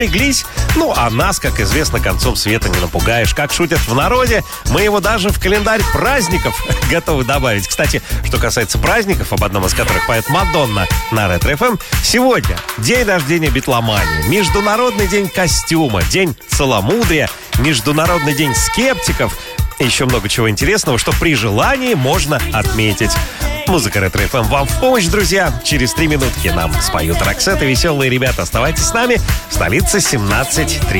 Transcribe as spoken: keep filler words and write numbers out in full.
Леглись. Ну, а нас, как известно, концом света не напугаешь. Как шутят в народе, мы его даже в календарь праздников готовы добавить. Кстати, что касается праздников, об одном из которых поет Мадонна на Ретро-эф эм, сегодня день рождения битломании, Международный день костюма, день целомудрия, Международный день скептиков и еще много чего интересного, что при желании можно отметить. Музыка Ретро-эф эм вам в помощь, друзья. Через три минутки нам споют Роксет и веселые ребята. Оставайтесь с нами. Столица семнадцать тридцать.